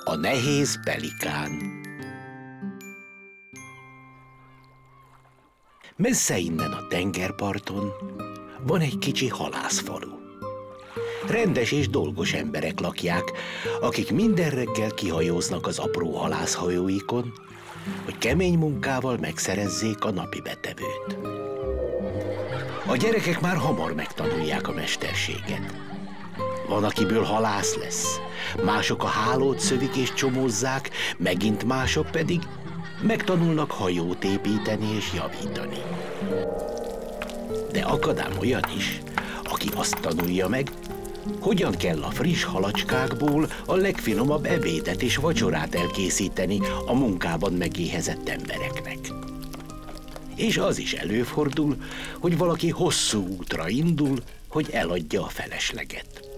A nehéz pelikán. Messze innen a tengerparton van egy kicsi halászfalu. Rendes és dolgos emberek lakják, akik minden reggel kihajóznak az apró halászhajóikon, hogy kemény munkával megszerezzék a napi betevőt. A gyerekek már hamar megtanulják a mesterséget. Van, akiből halász lesz, mások a hálót szövik és csomózzák, megint mások pedig megtanulnak hajót építeni és javítani. De akad ám olyan is, aki azt tanulja meg, hogyan kell a friss halacskákból a legfinomabb ebédet és vacsorát elkészíteni a munkában megéhezett embereknek. És az is előfordul, hogy valaki hosszú útra indul, hogy eladja a felesleget.